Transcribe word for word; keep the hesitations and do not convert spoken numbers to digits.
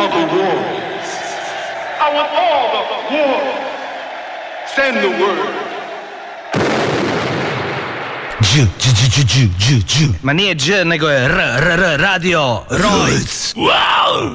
are the warriors. I want all the warriors. Send the word. G, G, G, G, G, G. Ma nije G, nego je R, R, R, radio, Rojc. Wow!